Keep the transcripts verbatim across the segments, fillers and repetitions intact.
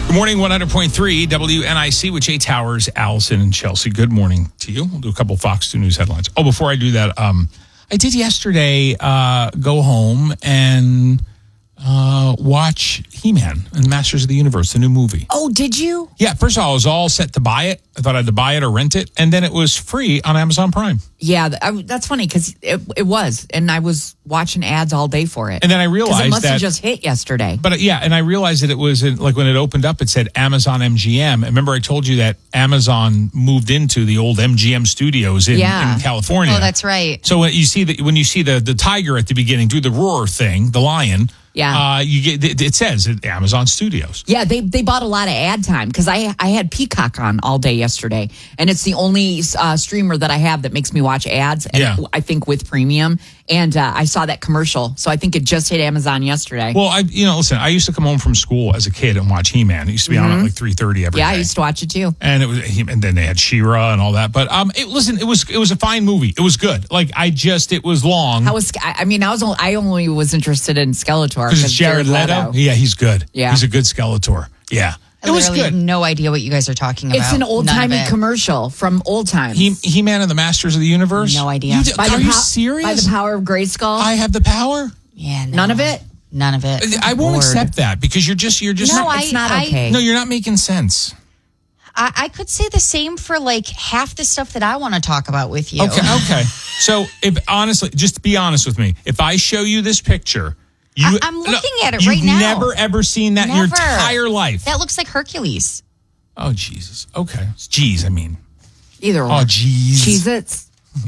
Good morning, one hundred point three W N I C with Jay Towers, Allison, and Chelsea. Good morning to you. We'll do a couple Fox two News headlines. Oh, before I do that, um, I did yesterday uh, go home and uh, watch He-Man and the Masters of the Universe, the new movie. Oh, did you? Yeah, first of all, I was all set to buy it. I thought I had to buy it or rent it, and then it was free on Amazon Prime. Yeah, I, that's funny because it, it was, and I was watching ads all day for it. And then I realized it must that have just hit yesterday. But uh, yeah, and I realized that it was in, like when it opened up, it said Amazon M G M. Remember, I told you that Amazon moved into the old M G M studios in, Yeah. in California. Oh, that's right. So when you see the when you see the the tiger at the beginning do the roar thing, the lion. Yeah. uh, you get it, it says at Amazon Studios. Yeah, they they bought a lot of ad time because I I had Peacock on all day yesterday, and it's the only uh, streamer that I have that makes me watch ads. And Yeah. I think with premium, and uh, I saw that commercial, so I think it just hit Amazon yesterday. Well, I you know listen, I used to come home from school as a kid and watch He-Man. It used to be on at like three thirty every yeah, day. I used to watch it too. And it was, and then they had She-Ra and all that. But um, it, listen, it was it was a fine movie. It was good. Like I just, it was long. I was, I I mean, I was, only, I only was interested in Skeletor Because it's Jared Leto. Yeah, he's good. Yeah. He's a good Skeletor. Yeah. I It was literally good. have no idea what you guys are talking about. It's an old None of timey it. commercial from old times. He, He-Man and the Masters of the Universe? No idea. You, d- By are the you pow- serious? By the power of Grayskull. I have the power? Yeah, no. None of it. None of it. I won't Lord. accept that because you're just, you're just No, not, I- It's not I- okay. no, you're not making sense. I, I could say the same for like half the stuff that I want to talk about with you. Okay, okay. So, if honestly, just be honest with me. If I show you this picture, you, I- I'm looking at it right you've now. never, ever seen that in your Never. entire life. That looks like Hercules. Oh, Jesus. Okay. Jeez, I mean. Either Oh, one. jeez. Cheez-Its.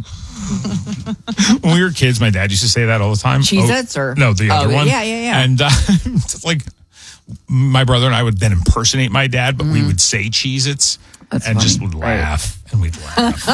When we were kids, my dad used to say that all the time. Cheez-Its oh, or- no, the other Oh, one. yeah, yeah, yeah. And uh, it's like my brother and I would then impersonate my dad, but we would say Cheez-Its That's and just funny. would laugh and we'd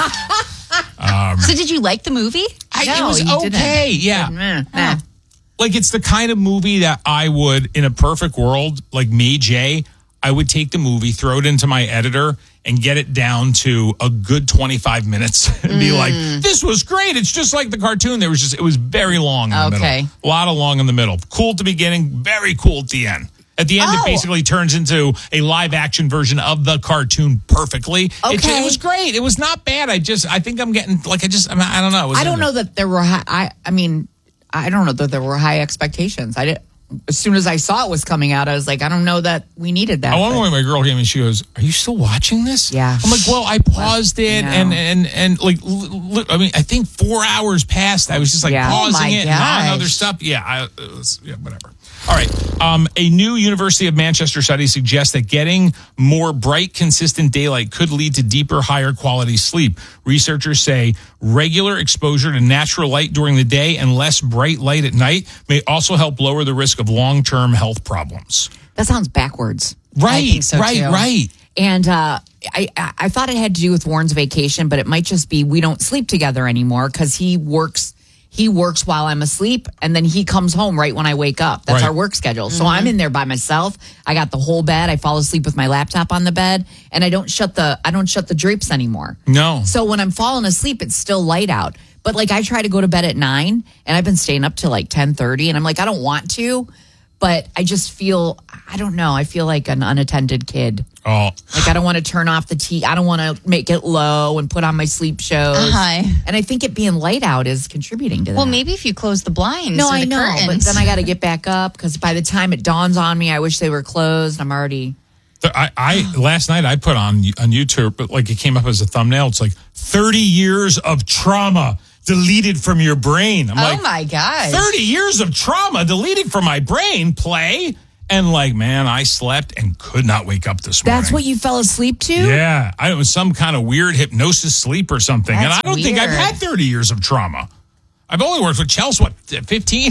laugh. So did you like the movie? I, No, it was you didn't. okay, yeah. Meh, nah. Like it's the kind of movie that I would, in a perfect world, like me, Jay, I would take the movie, throw it into my editor, and get it down to a good twenty-five minutes and be like, this was great. It's just like the cartoon. There was just, it was very long in the Okay. middle. A lot of long in the middle. Cool at the beginning, very cool at the end. At the end, Oh. it basically turns into a live action version of the cartoon perfectly. It, ju- Okay. it was great. It was not bad. I just, I think I'm getting, like, I just, I'm, I don't know. It was I don't in know there. that there were high, I I mean I don't know that there were high expectations. I did as soon as I saw it was coming out, I was like, I don't know that we needed that. At one but- point, my girl came and she goes, "Are you still watching this?" Yeah. I'm like, "Well, I paused it, I know. and and and like, l- l- I mean, I think four hours passed. I was just like Yeah. pausing Oh, my it and on gosh. other stuff. Yeah, I, it was, yeah, whatever. All right. Um, a new University of Manchester study suggests that getting more bright, consistent daylight could lead to deeper, higher quality sleep. Researchers say regular exposure to natural light during the day and less bright light at night may also help lower the risk of long-term health problems. That sounds backwards. Right, think so, right, too. right. And uh, I, I I thought it had to do with Warren's vacation, but it might just be we don't sleep together anymore because he works he works while I'm asleep, and then he comes home right when I wake up. That's Right. our work schedule. So I'm in there by myself. I got the whole bed. I fall asleep with my laptop on the bed, and I don't shut the I don't shut the drapes anymore. No. So when I'm falling asleep, it's still light out. But like I try to go to bed at nine, and I've been staying up till like ten thirty, and I'm like I don't want to, but I just feel I don't know. I feel like an unattended kid. Oh, Like I don't want to turn off the T. I don't want to make it low and put on my sleep shows. Uh-huh. And I think it being light out is contributing to that. Well, maybe if you close the blinds no, or I the know, curtains. but then I got to get back up because by the time it dawns on me, I wish they were closed. I'm already. I, I last night I put on on YouTube, but like it came up as a thumbnail. It's like thirty years of trauma deleted from your brain. I'm oh like, my God. thirty years of trauma deleted from my brain. Play and like, man, I slept and could not wake up this morning. That's what you fell asleep to? Yeah, I, it was some kind of weird hypnosis sleep or something, and I That's don't think I've weird. had thirty years of trauma. I've only worked with Chelsea, what, fifteen?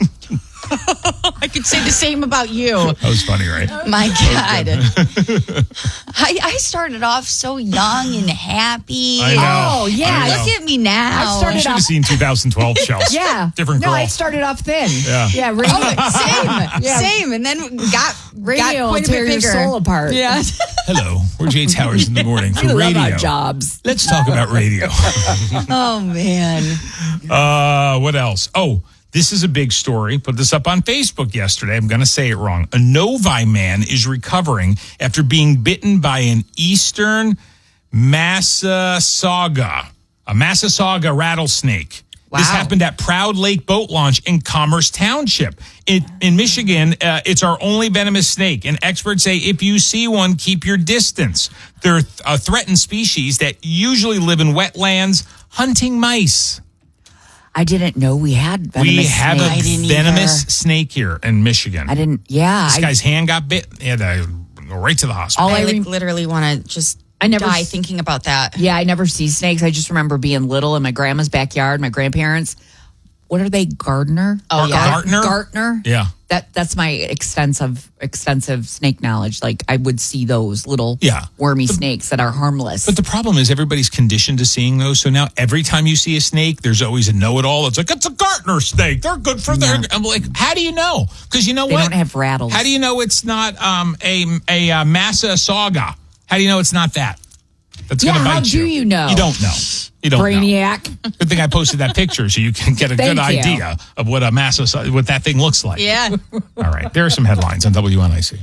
I could say the same about you. That was funny, right? My God. I, I started off so young and happy. I know. Oh, yeah. I know. Look at me now. I started You should have off- seen two thousand twelve, Chelsea. Yeah. Different no, girl. I started off thin. Yeah. Yeah. Radio, Same, Yeah. same. And then got, radio got will quite a tear bit your bigger. soul apart. Yeah. Hello, we're Jay Towers in the morning We for love radio. our jobs. Let's talk about radio. Oh, man. Uh, what else? Oh, This is a big story. Put this up on Facebook yesterday. I'm going to say it wrong. A Novi man is recovering after being bitten by an eastern Massasauga, a Massasauga rattlesnake. Wow. This happened at Proud Lake Boat Launch in Commerce Township. In, in Michigan, uh, it's our only venomous snake, and experts say if you see one, keep your distance. They're a threatened species that usually live in wetlands hunting mice. I didn't know we had venomous We have snakes. a I didn't venomous either. snake here in Michigan. I didn't, yeah. This I, guy's hand got bit. He had to go right to the hospital. all I I like, rem- literally want to just I never die s- thinking about that. Yeah, I never see snakes. I just remember being little in my grandma's backyard, my grandparents. What are they, Gardner? Oh, yeah. Gartner? Gartner? Yeah. That That's my extensive extensive snake knowledge. Like, I would see those little Yeah. wormy snakes that are harmless. But the problem is everybody's conditioned to seeing those. So now every time you see a snake, there's always a know-it-all. It's like, it's a Gartner snake. They're good for their... I'm like, how do you know? Because you know They what? don't have rattles. How do you know it's not um, a, a uh, Massasauga? How do you know it's not that? That's Yeah, going to bite how do you know? You don't know. You don't know. Brainiac. Good thing I posted that picture so you can get a Thank good you. idea of what a Massa, what that thing looks like. Yeah. All right. There are some headlines on W N I C.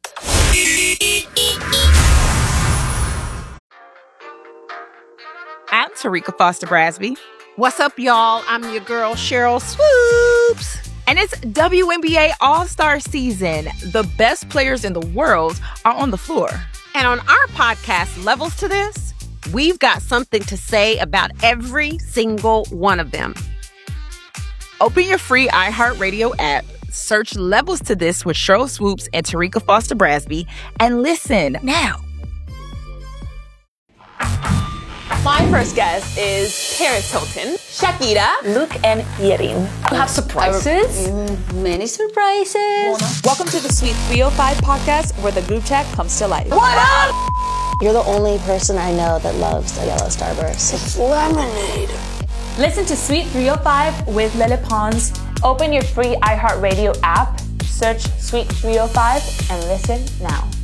I'm Tarika Foster Brasby. What's up, y'all? I'm your girl, Cheryl Swoops. And it's W N B A All-Star season. The best players in the world are on the floor. And on our podcast, Levels to This, we've got something to say about every single one of them. Open your free iHeartRadio app, search Levels to This with Cheryl Swoops and Tarika Foster Brasby, and listen now. My first guest is Paris Hilton, Shakira, Luke, and Yerin. You have surprises? Many surprises. Welcome to the Sweet three oh five podcast, where the group chat comes to life. What up? You're the only person I know that loves a yellow Starburst. It's lemonade. Listen to Sweet three oh five with Lele Pons. Open your free iHeartRadio app, search Sweet three oh five, and listen now.